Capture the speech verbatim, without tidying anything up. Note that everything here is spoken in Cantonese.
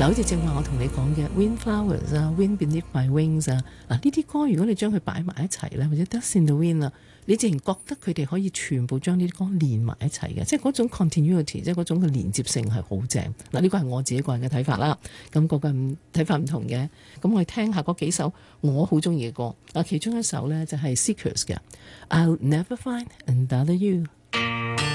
嗱，好似正話我同你講嘅 Windflowers 啊 Wind Beneath My Wings 啊，嗱呢啲歌如果你將佢擺埋一齊咧，或者 Dust in the Wind 啊，你自然覺得佢哋可以全部將呢啲歌連埋一齊嘅，即係嗰種 continuity，即係嗰種嘅連接性係好正。嗱呢個係我自己個人嘅睇法啦，咁個個人睇法唔同嘅。咁我哋聽下嗰幾首我好中意嘅歌，啊其中一首咧就係 Seekers 嘅 I'll Never Find Another You。